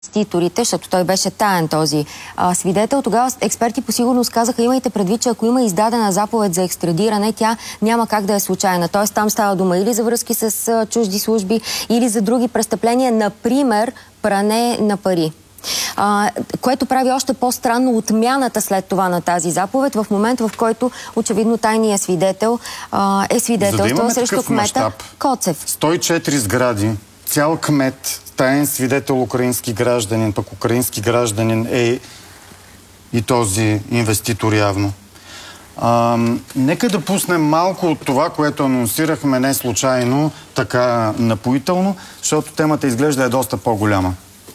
инвеститорите, защото той беше таен този свидетел. Тогава експерти по сигурност казаха, имайте предвид, че ако има издадена заповед за екстрадиране, тя няма как да е случайна. Тоест там става дума или за връзки с чужди служби, или за други престъпления, например пране на пари. Което прави още по-странно отмяната след това на тази заповед, в момента, в който очевидно тайният свидетел е свидетелство срещу кмета Коцев. 104 сгради, цял кмет, таен свидетел украински гражданин, пък украински гражданин е и този инвеститор явно. Нека да пуснем малко от това, което анонсирахме не случайно, така напоително, защото темата изглежда е доста по-голяма.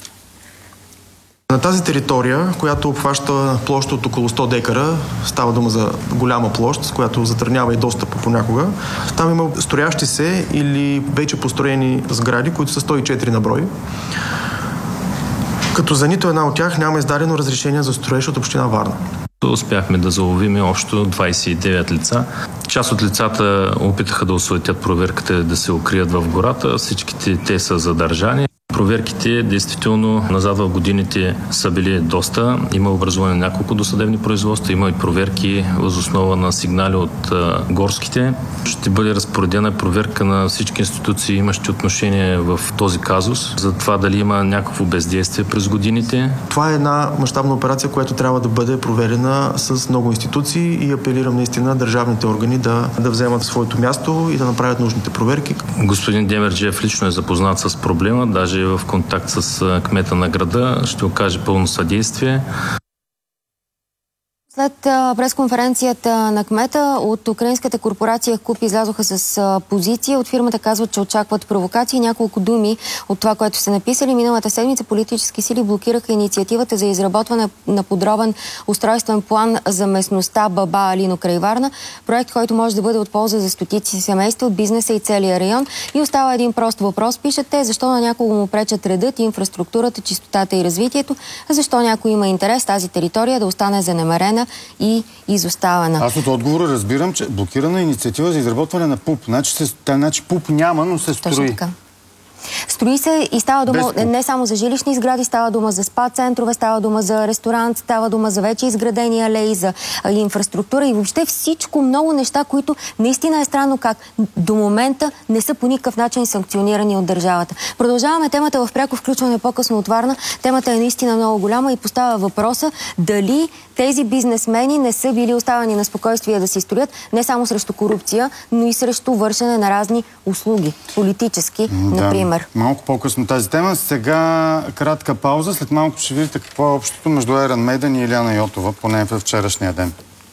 На тази територия, която обхваща площ от около 100 декара, става дума за голяма площ, с която затруднява и достъпа понякога, там има строящи се или вече построени сгради, които са 104 на брой. Като за нито една от тях няма издадено разрешение за строеж от община Варна. Успяхме да заловим общо 29 лица. Част от лицата опитаха да осуетят проверката, да се укрият в гората. Всичките те са задържани. Проверките, действително, назад в годините са били доста. Има образуване на няколко досъдебни производства, има и проверки въз основа на сигнали от горските. Ще бъде разпоредена проверка на всички институции, имащи отношение в този казус, за това дали има някакво бездействие през годините. Това е една мащабна операция, която трябва да бъде проверена с много институции и апелирам наистина държавните органи да вземат своето място и да направят нужните проверки. Господин Демерджиев лично е запознат с проблема, даже в контакт с кмета на града, ще окаже пълно съдействие. След пресконференцията на кмета от украинската корпорация КУП излязоха с позиция. От фирмата казват, че очакват провокации. Няколко думи от това, което са написали. Миналата седмица политически сили блокираха инициативата за изработване на подробен устройствен план за местността Баба Алино край Варна. Проект, който може да бъде от полза за стотици семейства, бизнеса и целия район. И остава един прост въпрос. Пишат те, защо на някого му пречат редът, инфраструктурата, чистотата и развитието, защо някой има интерес тази територия да остане занемарена и изоставена. Аз от отговора разбирам, че блокирана инициатива за изработване на ПУП. Значи ПУП няма, но се строи. Точно така. Строи се и става дума не само за жилищни сгради, става дума за спа центрове, става дума за ресторант, става дума за вече изградени алеи, за инфраструктура и въобще всичко, много неща, които наистина е странно как до момента не са по никакъв начин санкционирани от държавата. Продължаваме темата в пряко включване по-късно от Варна. Темата е наистина много голяма и поставя въпроса дали тези бизнесмени не са били оставени на спокойствие да си строят не само срещу корупция, но и срещу вършене на разни услуги, политически, например. Малко по-късно тази тема. Сега кратка пауза. След малко ще видите какво е общото между Iron Maiden и Илияна Йотова, поне във вчерашния ден.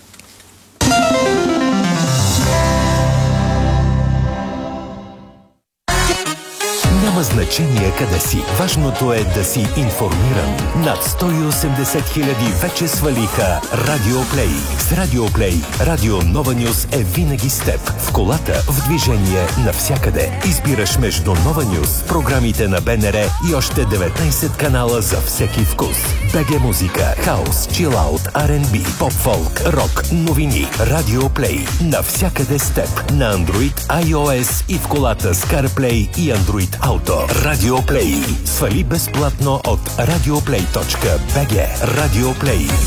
Няма значение къде си. Важното е да си информиран. Над 180 хиляди вече свалиха Радиоплей. С Радиоплей Радио Нова Нюс е винаги с теб. В колата, в движение, навсякъде. Избираш между Нова Нюс, програмите на БНР и още 19 канала за всеки вкус. БГ музика, хаос, чилаут, R&B, поп-фолк, рок, новини. Радиоплей. Навсякъде с теб. На Android, iOS и в колата с CarPlay и Android Auto. Радиоплей. Свали безплатно от radioplay.bg. Радиоплей.